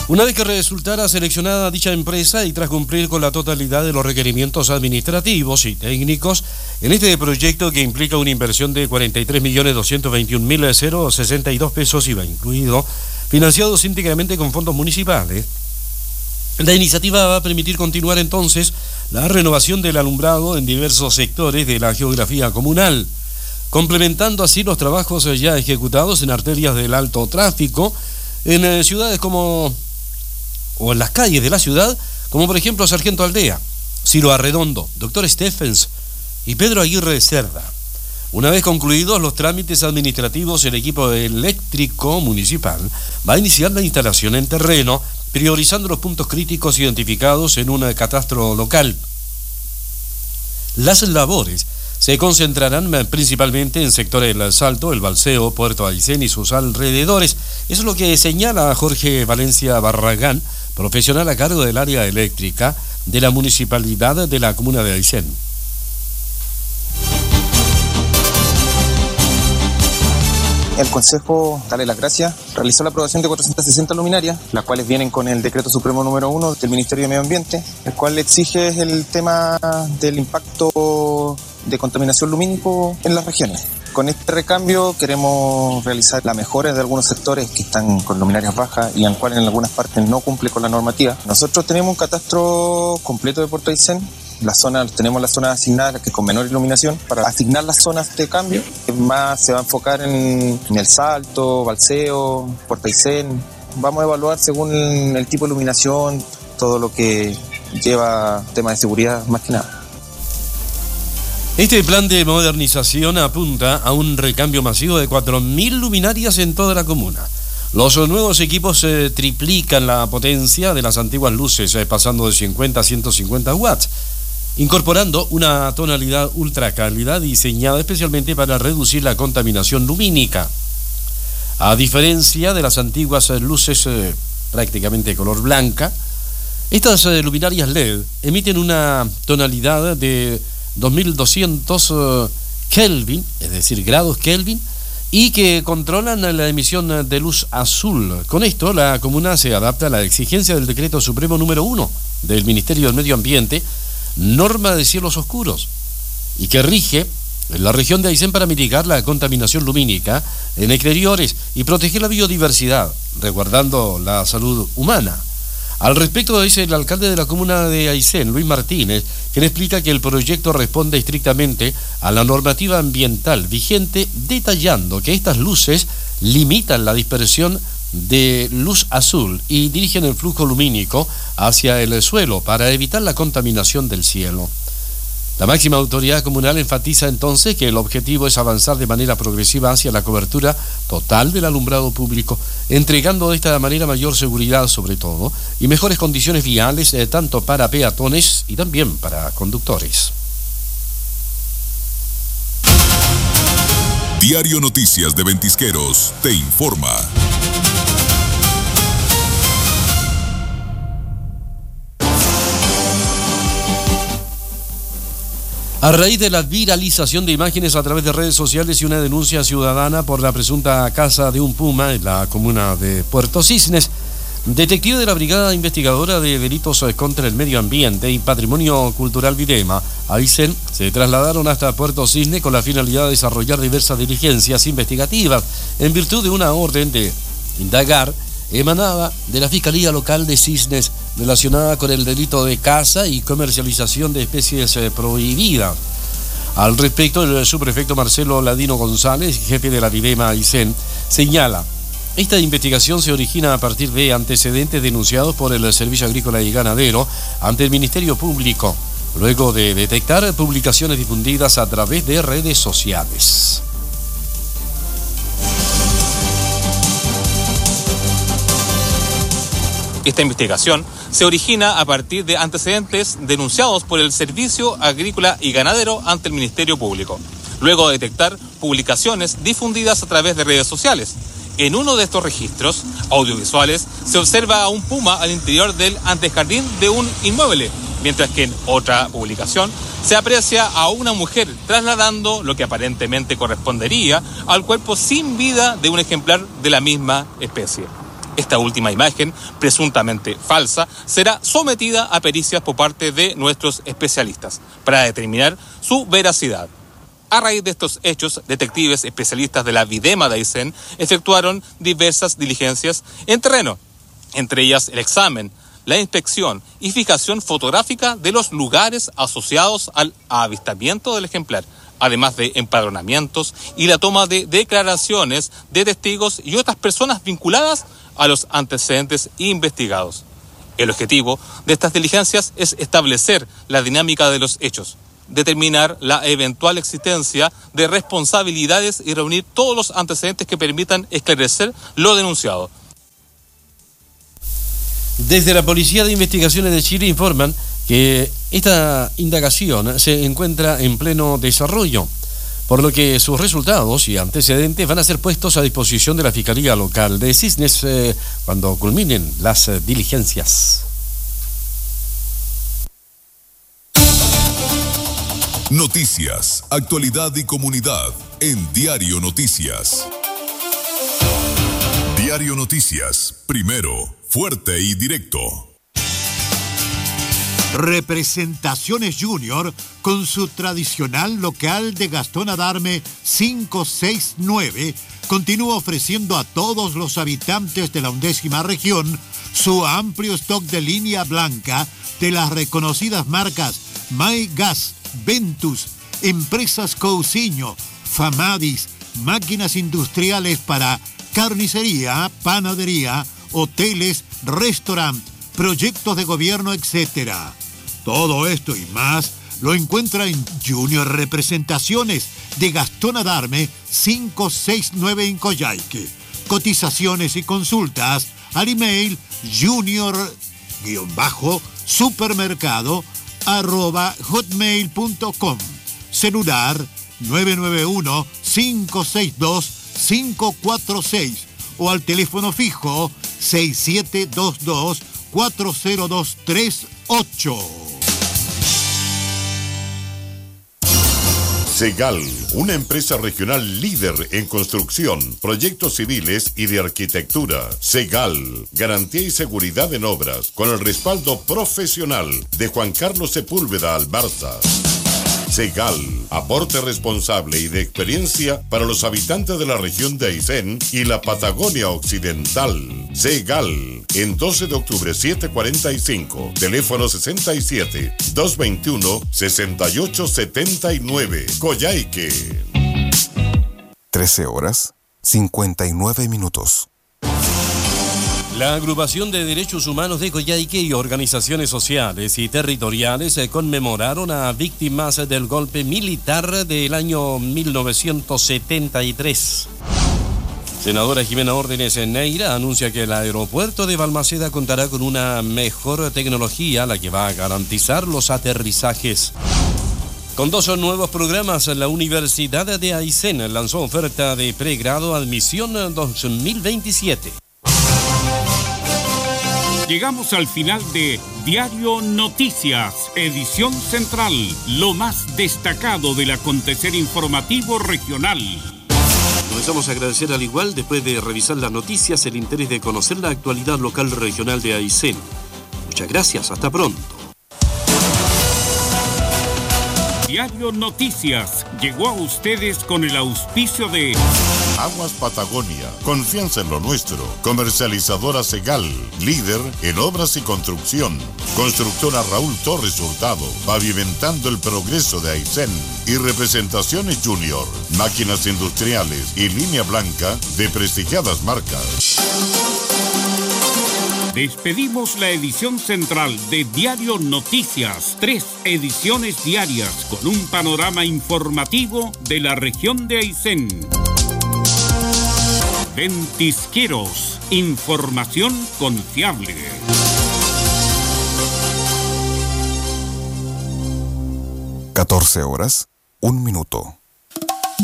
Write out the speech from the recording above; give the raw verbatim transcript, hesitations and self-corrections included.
Una vez que resultara seleccionada dicha empresa y tras cumplir con la totalidad de los requerimientos administrativos y técnicos, en este proyecto que implica una inversión de cuarenta y tres millones doscientos veintiún mil sesenta y dos pesos I V A incluido, financiados íntegramente con fondos municipales, la iniciativa va a permitir continuar entonces la renovación del alumbrado en diversos sectores de la geografía comunal, complementando así los trabajos ya ejecutados en arterias del alto tráfico, en eh, ciudades como... o en las calles de la ciudad, como por ejemplo Sargento Aldea, Ciro Arredondo, Doctor Stephens y Pedro Aguirre Cerda. Una vez concluidos los trámites administrativos, el equipo eléctrico municipal va a iniciar la instalación en terreno, priorizando los puntos críticos identificados en un catastro local. Las labores se concentrarán principalmente en sectores del Salto, el Balseo, Puerto Aysén y sus alrededores. Eso es lo que señala Jorge Valencia Barragán, profesional a cargo del área eléctrica de la municipalidad de la comuna de Aysén. El Consejo, dale las gracias, realizó la aprobación de cuatrocientas sesenta luminarias, las cuales vienen con el Decreto Supremo número uno del Ministerio de Medio Ambiente, el cual exige el tema del impacto de contaminación lumínico en las regiones. Con este recambio queremos realizar la mejora de algunos sectores que están con luminarias bajas y en cuales en algunas partes no cumple con la normativa. Nosotros tenemos un catastro completo de Puerto Aysén. Las zonas, tenemos las zonas asignadas que con menor iluminación para asignar las zonas de cambio. Más se va a enfocar en, en el Salto, Balseo, Puerto Aysén. Vamos a evaluar según el tipo de iluminación, todo lo que lleva tema de seguridad más que nada. Este plan de modernización apunta a un recambio masivo de cuatro mil luminarias en toda la comuna. Los nuevos equipos eh, triplican la potencia de las antiguas luces, eh, pasando de cincuenta a ciento cincuenta watts, incorporando una tonalidad ultra cálida diseñada especialmente para reducir la contaminación lumínica. A diferencia de las antiguas eh, luces eh, prácticamente de color blanca, estas eh, luminarias L E D emiten una tonalidad de dos mil doscientos uh, Kelvin, es decir, grados Kelvin, y que controlan la emisión de luz azul. Con esto, la comuna se adapta a la exigencia del Decreto Supremo número uno del Ministerio del Medio Ambiente, norma de cielos oscuros, y que rige en la región de Aysén para mitigar la contaminación lumínica en exteriores y proteger la biodiversidad, resguardando la salud humana. Al respecto dice el alcalde de la comuna de Aysén, Luis Martínez, quien explica que el proyecto responde estrictamente a la normativa ambiental vigente, detallando que estas luces limitan la dispersión de luz azul y dirigen el flujo lumínico hacia el suelo para evitar la contaminación del cielo. La máxima autoridad comunal enfatiza entonces que el objetivo es avanzar de manera progresiva hacia la cobertura total del alumbrado público, entregando de esta manera mayor seguridad sobre todo y mejores condiciones viales eh, tanto para peatones y también para conductores. Diario Noticias de Ventisqueros te informa. A raíz de la viralización de imágenes a través de redes sociales y una denuncia ciudadana por la presunta caza de un puma en la comuna de Puerto Cisnes, detectives de la Brigada Investigadora de Delitos contra el Medio Ambiente y Patrimonio Cultural Videma, Aysén, se trasladaron hasta Puerto Cisnes con la finalidad de desarrollar diversas diligencias investigativas en virtud de una orden de indagar emanada de la Fiscalía Local de Cisnes relacionada con el delito de caza y comercialización de especies eh, prohibidas. Al respecto, el subprefecto Marcelo Ladino González, jefe de la Videma Aysén, señala: esta investigación se origina a partir de antecedentes denunciados por el Servicio Agrícola y Ganadero ante el Ministerio Público, luego de detectar publicaciones difundidas a través de redes sociales. Esta investigación se origina a partir de antecedentes denunciados por el Servicio Agrícola y Ganadero ante el Ministerio Público, luego de detectar publicaciones difundidas a través de redes sociales. En uno de estos registros audiovisuales se observa a un puma al interior del antejardín de un inmueble, mientras que en otra publicación se aprecia a una mujer trasladando lo que aparentemente correspondería al cuerpo sin vida de un ejemplar de la misma especie. Esta última imagen, presuntamente falsa, será sometida a pericias por parte de nuestros especialistas para determinar su veracidad. A raíz de estos hechos, detectives especialistas de la Videma de Aysén efectuaron diversas diligencias en terreno, entre ellas el examen, la inspección y fijación fotográfica de los lugares asociados al avistamiento del ejemplar, además de empadronamientos y la toma de declaraciones de testigos y otras personas vinculadas a los antecedentes investigados. El objetivo de estas diligencias es establecer la dinámica de los hechos, determinar la eventual existencia de responsabilidades y reunir todos los antecedentes que permitan esclarecer lo denunciado. Desde la Policía de Investigaciones de Chile informan que esta indagación se encuentra en pleno desarrollo, por lo que sus resultados y antecedentes van a ser puestos a disposición de la Fiscalía Local de Cisnes eh, cuando culminen las eh, diligencias. Noticias, actualidad y comunidad en Diario Noticias. Diario Noticias, primero, fuerte y directo. Representaciones Junior, con su tradicional local de Gastón Adarme cinco seis nueve, continúa ofreciendo a todos los habitantes de la undécima región su amplio stock de línea blanca de las reconocidas marcas My Gas, Ventus, Empresas Cousiño, Famadis, máquinas industriales para carnicería, panadería, hoteles, restaurantes, proyectos de gobierno, etcétera. Todo esto y más lo encuentra en Junior Representaciones de Gastón Adarme cinco seis nueve en Coyhaique. Cotizaciones y consultas al email junior-supermercado arroba hotmail punto com. Celular nueve nueve uno, cinco seis dos, cinco cuatro seis o al teléfono fijo seis siete dos dos, cuatro cero dos tres ocho. Segal, una empresa regional líder en construcción, proyectos civiles y de arquitectura. Segal, garantía y seguridad en obras, con el respaldo profesional de Juan Carlos Sepúlveda Albarza. Segal, aporte responsable y de experiencia para los habitantes de la región de Aysén y la Patagonia Occidental. Segal, en doce de octubre setecientos cuarenta y cinco, teléfono sesenta y siete, doscientos veintiuno, sesenta y ocho setenta y nueve, Coyhaique. trece horas, cincuenta y nueve minutos. La Agrupación de Derechos Humanos de Coyhaique y organizaciones sociales y territoriales conmemoraron a víctimas del golpe militar del año mil novecientos setenta y tres. Senadora Jimena Órdenes Neira anuncia que el aeropuerto de Balmaceda contará con una mejor tecnología, la que va a garantizar los aterrizajes. Con dos nuevos programas, la Universidad de Aysén lanzó oferta de pregrado admisión dos mil veintisiete. Llegamos al final de Diario Noticias, edición central, lo más destacado del acontecer informativo regional. Comenzamos a agradecer al igual, después de revisar las noticias, el interés de conocer la actualidad local regional de Aysén. Muchas gracias, hasta pronto. Diario Noticias llegó a ustedes con el auspicio de Aguas Patagonia, confianza en lo nuestro. Comercializadora Segal, líder en obras y construcción. Constructora Raúl Torres Hurtado, pavimentando el progreso de Aysén. Y Representaciones Junior, máquinas industriales y línea blanca de prestigiadas marcas. Despedimos la edición central de Diario Noticias, tres ediciones diarias con un panorama informativo de la región de Aysén. Ventisqueros, información confiable. catorce horas, un minuto.